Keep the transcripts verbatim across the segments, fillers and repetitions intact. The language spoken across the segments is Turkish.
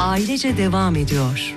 ailece devam ediyor.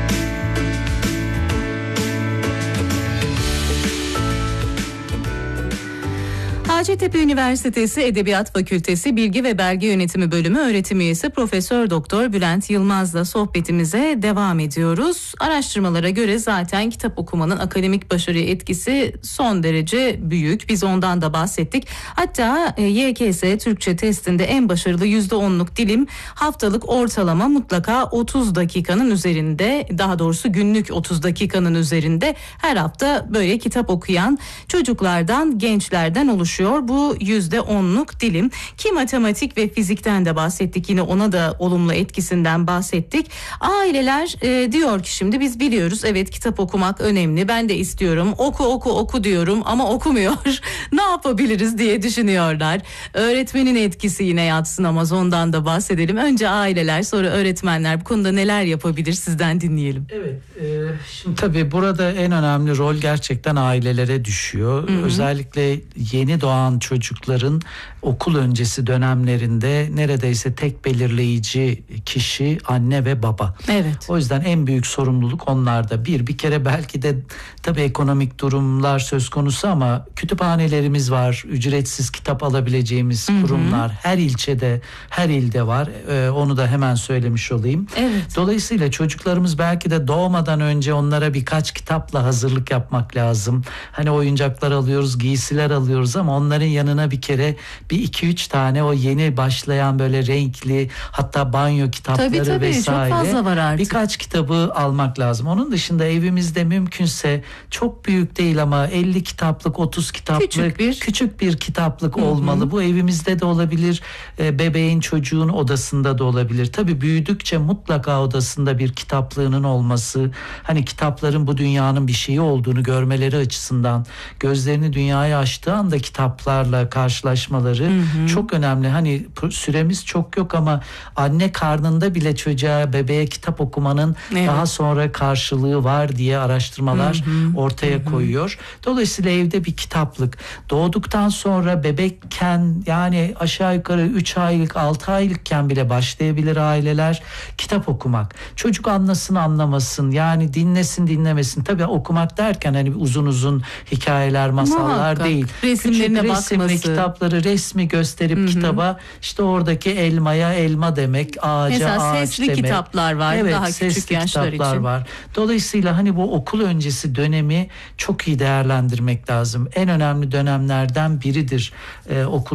Hacettepe Üniversitesi Edebiyat Fakültesi Bilgi ve Belge Yönetimi Bölümü öğretim üyesi Profesör Doktor Bülent Yılmaz'la sohbetimize devam ediyoruz. Araştırmalara göre zaten kitap okumanın akademik başarıya etkisi son derece büyük. Biz ondan da bahsettik. Hatta Y K S Türkçe testinde en başarılı yüzde onluk dilim haftalık ortalama mutlaka otuz dakikanın üzerinde, daha doğrusu günlük otuz dakikanın üzerinde her hafta böyle kitap okuyan çocuklardan, gençlerden oluşuyor bu yüzde onluk dilim. Ki matematik ve fizikten de bahsettik, yine ona da olumlu etkisinden bahsettik. Aileler e, diyor ki şimdi biz biliyoruz, evet kitap okumak önemli, ben de istiyorum, oku oku oku diyorum ama okumuyor. Ne yapabiliriz diye düşünüyorlar. Öğretmenin etkisi yine yatsın, ama ondan da bahsedelim. Önce aileler, sonra öğretmenler bu konuda neler yapabilir, sizden dinleyelim. Evet, e, şimdi tabii burada en önemli rol gerçekten ailelere düşüyor. Hı hı. Özellikle yeni doğan çocukların okul öncesi dönemlerinde neredeyse tek belirleyici kişi anne ve baba. Evet. O yüzden en büyük sorumluluk onlarda. Bir, bir kere belki de tabii ekonomik durumlar söz konusu ama kütüphanelerimiz var. Ücretsiz kitap alabileceğimiz Hı-hı. kurumlar her ilçede, her ilde var. Ee, onu da hemen söylemiş olayım. Evet. Dolayısıyla çocuklarımız belki de doğmadan önce onlara birkaç kitapla hazırlık yapmak lazım. Hani oyuncaklar alıyoruz, giysiler alıyoruz ama onların yanına bir kere bir iki üç tane o yeni başlayan böyle renkli, hatta banyo kitapları tabii, tabii, vesaire. Çok fazla var artık. Birkaç kitabı almak lazım. Onun dışında evimizde mümkünse çok büyük değil ama elli kitaplık, otuz kitaplık küçük bir, küçük bir kitaplık Hı-hı. olmalı. Bu evimizde de olabilir. Bebeğin, çocuğun odasında da olabilir. Tabii büyüdükçe mutlaka odasında bir kitaplığının olması, hani kitapların bu dünyanın bir şeyi olduğunu görmeleri açısından, gözlerini dünyaya açtığı anda kitaplarla karşılaşmaları Hı-hı. çok önemli. Hani süremiz çok yok ama anne karnında bile çocuğa, bebeğe kitap okumanın evet. daha sonra karşılığı var diye araştırmalar Hı-hı. ortaya Hı-hı. koyuyor. Dolayısıyla evde bir kitaplık. Doğduktan sonra bebekken, yani aşağı yukarı üç aylık, altı aylıkken bile başlayabilir aileler kitap okumak. Çocuk anlasın anlamasın, yani dinlesin dinlemesin. Tabii okumak derken hani uzun uzun hikayeler, masallar Muhakkak. değil. Resimlerine Küçük resimli bakması. kitapları, resmi gösterip Hı-hı. kitaba, işte oradaki elmaya elma demek, ağaca Mesela ağaç sesli demek. kitaplar var, evet, daha küçük yaşlar kitaplar için. var. Dolayısıyla hani bu okul öncesi dönemi çok iyi değerlendirmek lazım. En önemli dönemlerden biridir ee, okul